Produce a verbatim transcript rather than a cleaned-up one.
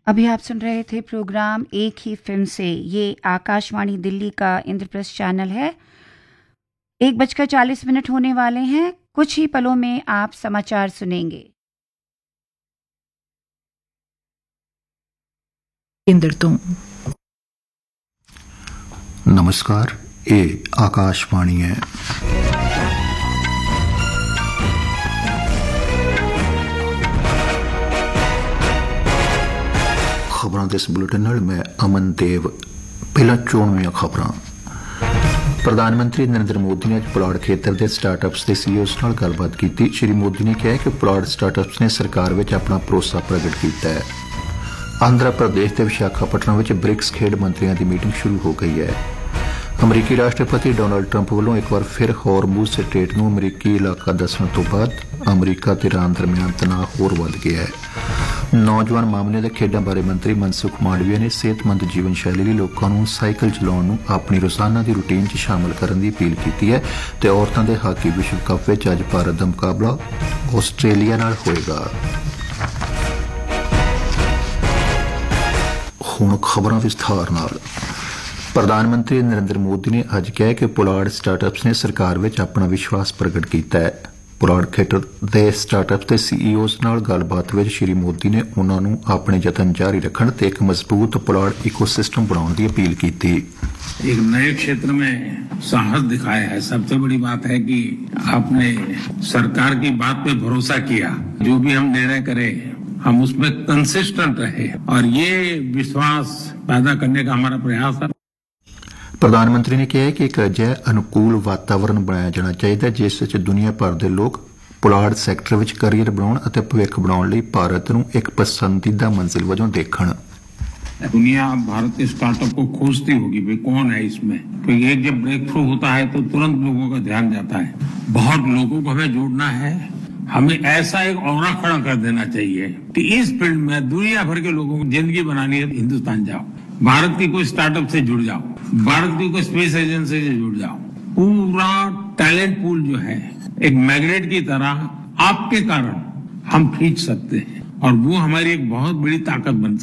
अभी आप सुन रहे थे प्रोग्राम एक ही फिल्म से। ये आकाशवाणी दिल्ली का इंद्रप्रस्थ चैनल है। एक बजकर चालीस मिनट होने वाले हैं। कुछ ही पलों में आप समाचार सुनेंगे। इंदर तो नमस्कार, ये आकाशवाणी है। खबरों के इस बुलेटिन नाल मैं अमन देव। पहला चोणवीं खबरां। प्रधानमंत्री नरेंद्र मोदी ने अज पुलाड़ खेतर के स्टार्टअप्स के सीईओज़ नाल गलबात की। श्री मोदी ने कहा कि पुलाड़ स्टार्टअप्स ने सरकार में अपना भरोसा प्रगट किया है। आंध्र प्रदेश के विशाखापट्टनम में ब्रिक्स खेड मंत्रियों की मीटिंग शुरू हो गई है। अमरीकी राष्ट्रपति डोनाल्ड ट्रंप वालों एक बार फिर हॉर्मूज स्ट्रेट नूं अमरीकी इलाका दसण तो बाद अमरीका ते ईरान दरमियान तनाव होर वध गया है। नौजवान मामले के खेडों बारे मंत्री मनसुख मांडविया ने सेहतमंद जीवन शैली लिए लोगों को साइकिल चलाउण नूं अपनी रोजाना की रूटीन च शामिल करने की अपील की है। ते औरतों के हाकी विश्व कप विच अज भारत का मुकाबला आस्ट्रेलिया नाल होएगा। हुण खबरां विस्तार नाल। प्रधानमंत्री नरेंद्र मोदी ने अज कहा कि पुलाड़ स्टार्टअप्स ने सरकार में अपना विश्वास प्रगट किया है। पुलाड़ खेतर के स्टार्टअप के सीईओज़ नाल गलबात में श्री मोदी ने उन्होंने अपने यतन जारी रखने ते एक मजबूत पुलाड़ इकोसिस्टम बनाने की अपील की थी। एक नए क्षेत्र में साहस दिखाया है। सबसे बड़ी बात है कि आपने सरकार की बात पे भरोसा किया। जो भी हम निर्णय करें हम उसमें कंसिस्टेंट रहे और ये विश्वास पैदा करने का हमारा प्रयास है। प्रधानमंत्री ने कहा कि एक अजिहा अनुकूल वातावरण बनाया जाना चाहिए जिस विच दुनिया भर के लोग पुलाड़ सैक्टर में करियर बनाउण अते भविख बनाउण लई भारत नूं एक पसंदीदा मंजिल वजों देखण। दुनिया भारत के स्टार्टअप को खोजती होगी, भाई कौन है इसमें। क्योंकि एक जब ब्रेक थ्रू होता है तो तुरंत लोगों का ध्यान जाता है। बहुत लोगों को हमें जोड़ना है। हमें ऐसा एक औरा खड़ा कर देना चाहिए कि इस फील्ड में दुनिया भर के लोगों को जिंदगी बनानी है। हिंदुस्तान जाओ, भारत की कोई स्टार्टअप से जुड़ जाओ, भारत की कोई स्पेस एजेंसी से जुड़ जाओ। पूरा टैलेंट पूल जो है एक मैग्नेट की तरह आपके कारण हम खींच सकते हैं और वो हमारी एक बहुत बड़ी ताकत बन